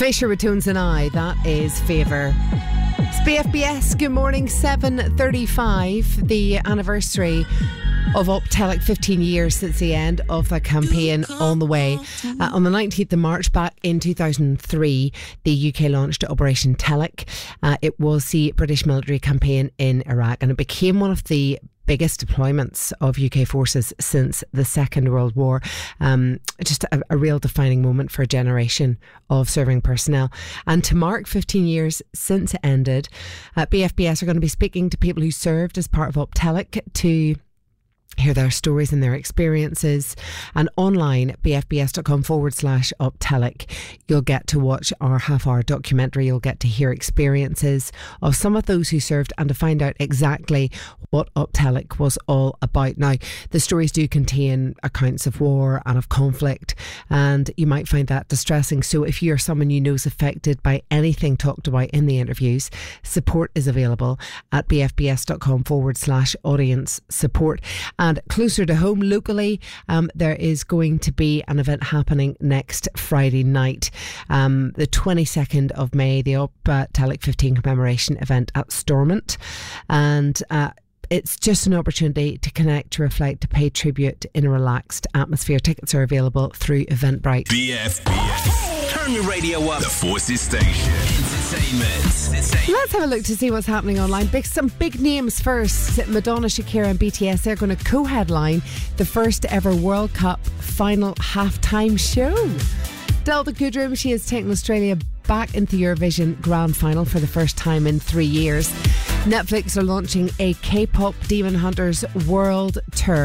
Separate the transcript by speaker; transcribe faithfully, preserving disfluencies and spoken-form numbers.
Speaker 1: Fisher with Tones and I, that is Favour. It's B F B S, good morning, seven thirty-five, the anniversary of Optelic, fifteen years since the end of the campaign on the way. Uh, on the nineteenth of March back in two thousand three, the U K launched Operation Telic. Uh, it was the British military campaign in Iraq, and it became one of the biggest deployments of U K forces since the Second World War. Um, just a, a real defining moment for a generation of serving personnel. And to mark fifteen years since it ended, uh, B F B S are going to be speaking to people who served as part of Optelic to hear their stories and their experiences. And online, bfbs.com forward slash Optelic, you'll get to watch our half-hour documentary. You'll get to hear experiences of some of those who served and to find out exactly what Optelic was all about. Now, the stories do contain accounts of war and of conflict, and you might find that distressing. So if you're someone you know is affected by anything talked about in the interviews, support is available at bfbs.com forward slash audience support. And closer to home, locally, um, there is going to be an event happening next Friday night, um, the twenty-second of May, the Optelic fifteen commemoration event at Stormont. And uh, it's just an opportunity to connect, to reflect, to pay tribute in a relaxed atmosphere. Tickets are available through Eventbrite.
Speaker 2: B F B S. Turn your radio up. The Forces Station. Entertainment.
Speaker 1: Let's have a look to see what's happening online. Big, some big names first. Madonna, Shakira and B T S, they're going to co-headline the first ever World Cup final halftime show. Delta Goodrem, she has taken Australia back into the Eurovision Grand Final for the first time in three years. Netflix are launching a K-pop Demon Hunters World Tour.